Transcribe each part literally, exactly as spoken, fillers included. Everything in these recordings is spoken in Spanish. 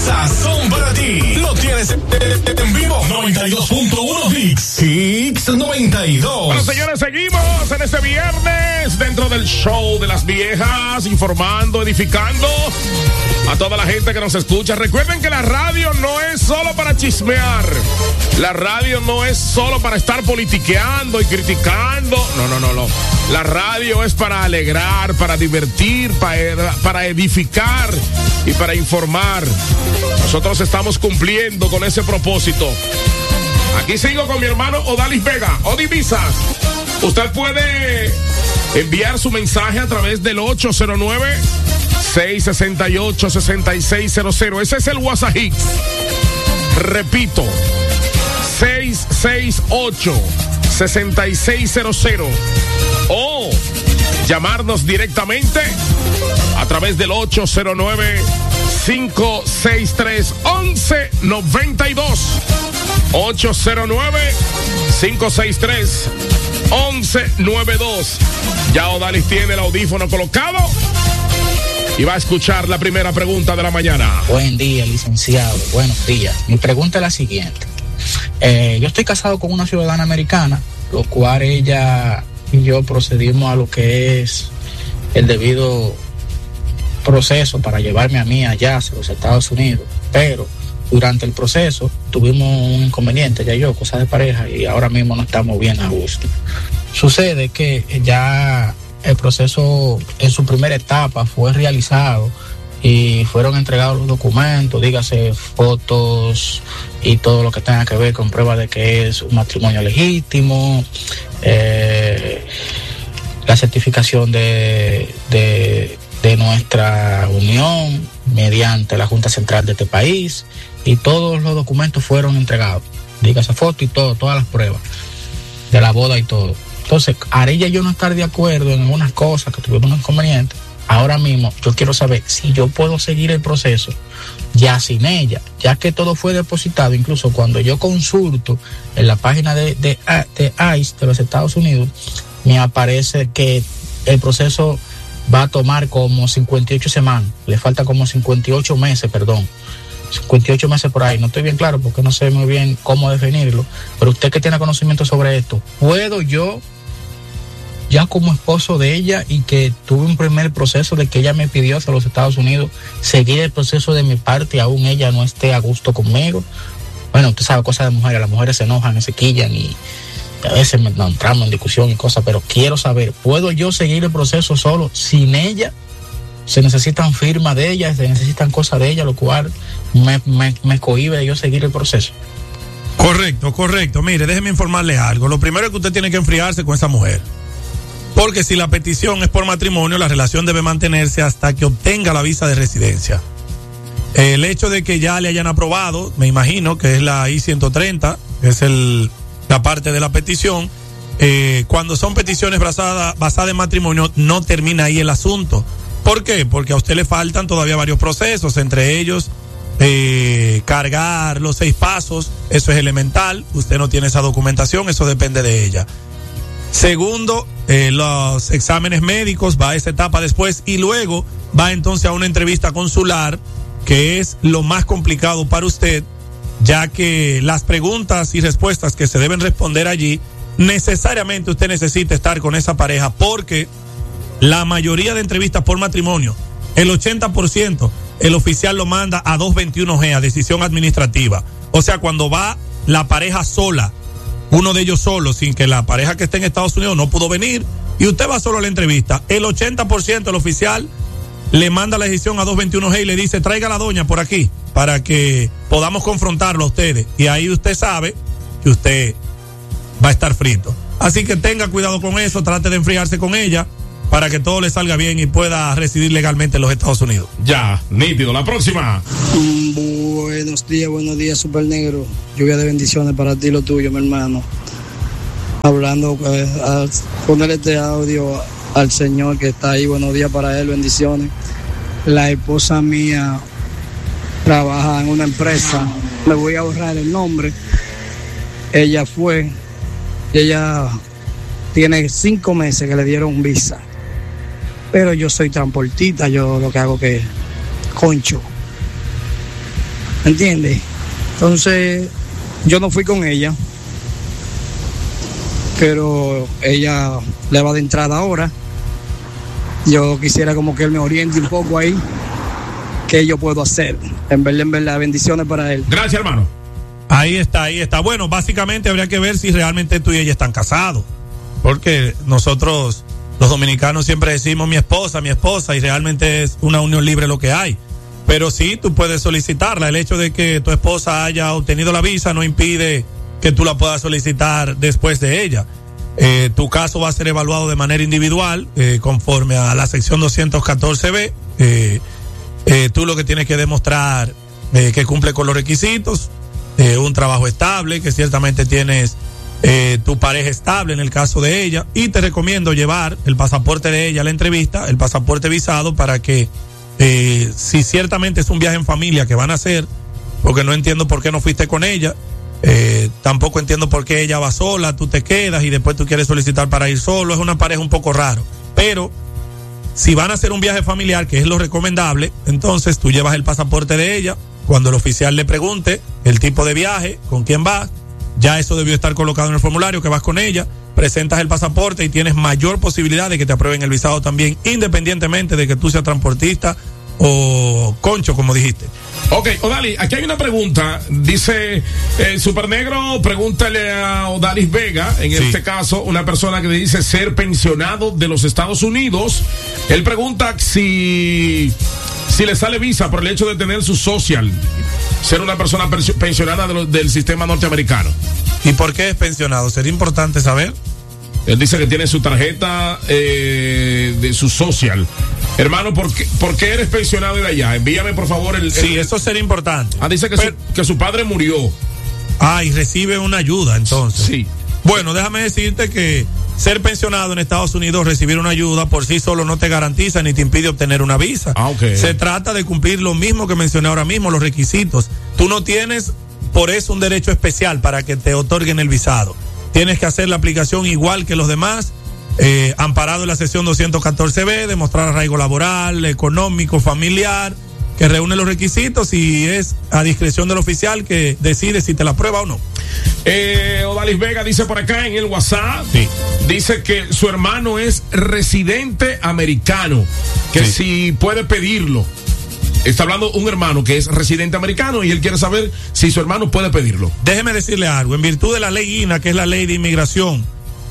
Sazón para ti. ¿Lo tienes en vivo? noventa y dos punto uno Hits. Hits noventa y dos. Bueno, señores, seguimos en este viernes dentro del show de las viejas, informando, edificando a toda la gente que nos escucha. Recuerden que la radio no es solo para chismear. La radio no es solo para estar politiqueando y criticando. No, no, no, no. La radio es para alegrar, para divertir, para, para edificar y para informar. Nosotros estamos cumpliendo con ese propósito. Aquí sigo con mi hermano Odalis Vega. Odivisas, usted puede enviar su mensaje a través del ocho cero nueve, seis seis ocho, seis seis cero cero. Ese es el WhatsApp. Repito, seis seis ocho, seis seis cero cero. O llamarnos directamente a través del ocho cero nueve, cinco seis tres, once noventa y dos. ocho cero nueve, cinco seis tres, once noventa y dos. Ya Odalis tiene el audífono colocado y va a escuchar la primera pregunta de la mañana. Buen día, licenciado. Buenos días. Mi pregunta es la siguiente. Eh, yo estoy casado con una ciudadana americana, lo cual ella y yo procedimos a lo que es el debido proceso para llevarme a mí allá hacia los Estados Unidos, pero durante el proceso tuvimos un inconveniente, ya yo, cosa de pareja, y ahora mismo no estamos bien a gusto. Sucede que ya el proceso en su primera etapa fue realizado y fueron entregados los documentos, dígase fotos y todo lo que tenga que ver con prueba de que es un matrimonio legítimo, eh, la certificación de, de, de nuestra unión mediante la Junta Central de este país, y todos los documentos fueron entregados, dígase foto y todo, todas las pruebas de la boda y todo. Entonces, a ella yo no estar de acuerdo en algunas cosas que tuvieron un inconveniente. Ahora mismo yo quiero saber si yo puedo seguir el proceso ya sin ella, ya que todo fue depositado. Incluso cuando yo consulto en la página de, de, de I C E de los Estados Unidos, me aparece que el proceso va a tomar como cincuenta y ocho semanas, le falta como cincuenta y ocho meses, perdón, cincuenta y ocho meses por ahí. No estoy bien claro porque no sé muy bien cómo definirlo, pero usted que tiene conocimiento sobre esto, ¿puedo yo, ya como esposo de ella y que tuve un primer proceso de que ella me pidió hacia los Estados Unidos, seguir el proceso de mi parte aún ella no esté a gusto conmigo? Bueno, usted sabe, cosas de mujeres, las mujeres se enojan, se quillan y a veces me no, entramos en discusión y cosas, pero quiero saber, ¿puedo yo seguir el proceso solo sin ella? Se necesitan firmas de ella, se necesitan cosas de ella, lo cual me, me, me cohíbe de yo seguir el proceso. Correcto, correcto. Mire, déjeme informarle algo. Lo primero es que usted tiene que enfriarse con esa mujer. Porque si la petición es por matrimonio, la relación debe mantenerse hasta que obtenga la visa de residencia. El hecho de que ya le hayan aprobado, me imagino que es la I ciento treinta, que es el, la parte de la petición. Eh, cuando son peticiones basadas basada en matrimonio, no termina ahí el asunto. ¿Por qué? Porque a usted le faltan todavía varios procesos, entre ellos eh, cargar los seis pasos, eso es elemental, usted no tiene esa documentación, eso depende de ella. Segundo, eh, los exámenes médicos, va a esa etapa después y luego va entonces a una entrevista consular, que es lo más complicado para usted, ya que las preguntas y respuestas que se deben responder allí, necesariamente usted necesita estar con esa pareja, porque la mayoría de entrevistas por matrimonio, el ochenta por ciento, el oficial lo manda a doscientos veintiuno G, a decisión administrativa. O sea, cuando va la pareja sola, uno de ellos solo, sin que la pareja que esté en Estados Unidos no pudo venir, y usted va solo a la entrevista, el ochenta por ciento del oficial le manda la decisión a doscientos veintiuno G y le dice, traiga a la doña por aquí, para que podamos confrontarlo a ustedes. Y ahí usted sabe que usted va a estar frito. Así que tenga cuidado con eso, trate de enfriarse con ella, para que todo le salga bien y pueda residir legalmente en los Estados Unidos. Ya, nítido. La próxima. Buenos días, buenos días, Super Negro. Lluvia de bendiciones para ti y lo tuyo, mi hermano. Hablando, eh, a poner este audio al Señor que está ahí. Buenos días para él, bendiciones. La esposa mía trabaja en una empresa, me voy a ahorrar el nombre. Ella fue, ella tiene cinco meses que le dieron visa. Pero yo soy transportista, yo lo que hago que concho. ¿entiendes? Entonces, yo no fui con ella, pero ella le va de entrada ahora. Yo quisiera como que él me oriente un poco ahí, qué yo puedo hacer. En verdad, en verdad, bendiciones para él. Gracias, hermano. Ahí está, ahí está. Bueno, básicamente habría que ver si realmente tú y ella están casados. Porque nosotros, los dominicanos, siempre decimos mi esposa, mi esposa, y realmente es una unión libre lo que hay. Pero sí, tú puedes solicitarla. El hecho de que tu esposa haya obtenido la visa no impide que tú la puedas solicitar después de ella. Eh, tu caso va a ser evaluado de manera individual, eh, conforme a la sección doscientos catorce B. Eh, eh, tú lo que tienes que demostrar eh, que cumple con los requisitos, eh, un trabajo estable, que ciertamente tienes eh, tu pareja estable en el caso de ella, y te recomiendo llevar el pasaporte de ella a la entrevista, el pasaporte visado, para que eh, si ciertamente es un viaje en familia que van a hacer, porque no entiendo por qué no fuiste con ella. Eh, tampoco entiendo por qué ella va sola, tú te quedas y después tú quieres solicitar para ir solo. Es una pareja un poco raro, pero si van a hacer un viaje familiar, que es lo recomendable, entonces tú llevas el pasaporte de ella. Cuando el oficial le pregunte el tipo de viaje, con quién vas, ya eso debió estar colocado en el formulario, que vas con ella, presentas el pasaporte y tienes mayor posibilidad de que te aprueben el visado también, independientemente de que tú seas transportista o concho, como dijiste. Ok, Odalis, aquí hay una pregunta. Dice el Super Negro, pregúntale a Odalis Vega, en sí. este caso, una persona que dice ser pensionado de los Estados Unidos. Él pregunta si, si le sale visa por el hecho de tener su social, ser una persona pensionada de lo, del sistema norteamericano. ¿Y por qué es pensionado? Sería importante saber. Él dice que tiene su tarjeta eh, de su social. Hermano, ¿por qué, ¿por qué eres pensionado de allá? Envíame, por favor, el... el... Sí, eso sería importante. Ah, dice que, Pero... su, que su padre murió. Ah, y recibe una ayuda, entonces. Sí. Bueno, déjame decirte que ser pensionado en Estados Unidos, recibir una ayuda, por sí solo no te garantiza ni te impide obtener una visa. Ah, okay. Se trata de cumplir lo mismo que mencioné ahora mismo, los requisitos. Tú no tienes, por eso, un derecho especial para que te otorguen el visado. Tienes que hacer la aplicación igual que los demás, eh, amparado en la sección doscientos catorce B, demostrar arraigo laboral, económico, familiar, que reúne los requisitos y es a discreción del oficial que decide si te la aprueba o no. Eh, Odalis Vega dice por acá en el WhatsApp, sí. dice que su hermano es residente americano, que sí. si puede pedirlo. Está hablando un hermano que es residente americano y él quiere saber si su hermano puede pedirlo. Déjeme decirle algo. En virtud de la ley I N A, que es la ley de inmigración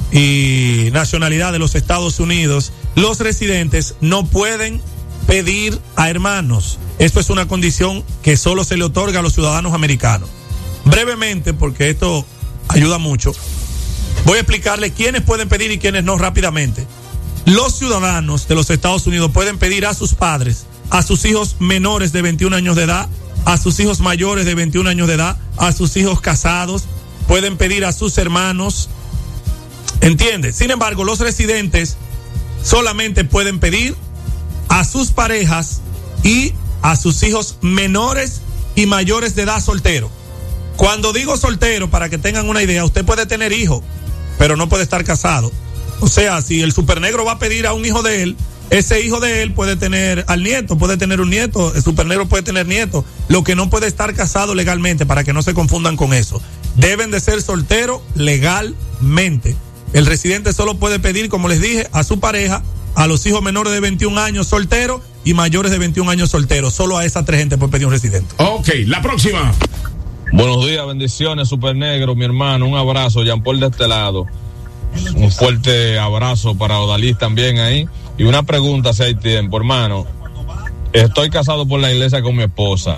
y nacionalidad de los Estados Unidos, los residentes no pueden pedir a hermanos. Esto es una condición que solo se le otorga a los ciudadanos americanos. Brevemente, porque esto ayuda mucho, voy a explicarle quiénes pueden pedir y quiénes no rápidamente. Los ciudadanos de los Estados Unidos pueden pedir a sus padres, a sus hijos menores de veintiún años de edad, a sus hijos mayores de veintiún años de edad, a sus hijos casados, pueden pedir a sus hermanos, ¿entiendes? Sin embargo, los residentes solamente pueden pedir a sus parejas y a sus hijos menores y mayores de edad soltero. Cuando digo soltero, para que tengan una idea, usted puede tener hijo, pero no puede estar casado. O sea, si el Super Negro va a pedir a un hijo de él, ese hijo de él puede tener al nieto, puede tener un nieto, el Super Negro puede tener nieto, lo que no puede estar casado legalmente, para que no se confundan con eso. Deben de ser solteros legalmente. El residente solo puede pedir, como les dije, a su pareja, a los hijos menores de veintiún años solteros y mayores de veintiún años solteros. Solo a esas tres gente puede pedir un residente. Ok, la próxima. Buenos días, bendiciones, Super Negro, mi hermano, un abrazo, Jean Paul de este lado. Un fuerte abrazo para Odalis también ahí. Y una pregunta si hay tiempo, hermano. Estoy casado por la iglesia con mi esposa.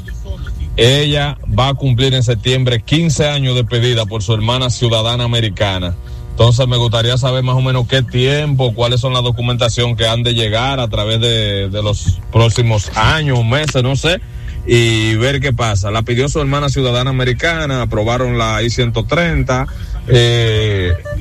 Ella va a cumplir en septiembre quince años de pedida por su hermana ciudadana americana. Entonces me gustaría saber más o menos qué tiempo, cuáles son las documentación que han de llegar a través de, de los próximos años, meses, no sé, y ver qué pasa. La pidió su hermana ciudadana americana, aprobaron la I ciento treinta, eh...